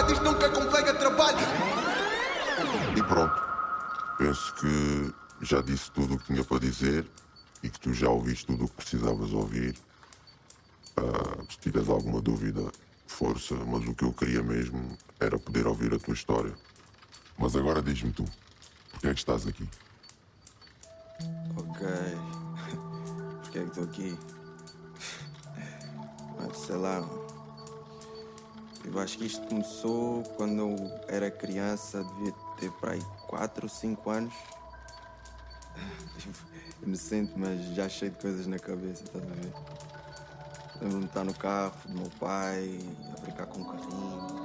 diz nunca com colega de trabalho. E pronto. Penso que já disse tudo o que tinha para dizer e que tu já ouviste tudo o que precisavas ouvir. Se tiveres alguma dúvida, força, mas o que eu queria mesmo era poder ouvir a tua história. Mas agora diz-me tu, porque é que estás aqui? Ok. Porque é que estou aqui? Mas sei lá. Eu acho que isto começou quando eu era criança, devia ter para aí 4 ou 5 anos. Inocente, mas já cheio de coisas na cabeça, estás a ver? Lembro-me de estar no carro do meu pai, a brincar com um carrinho.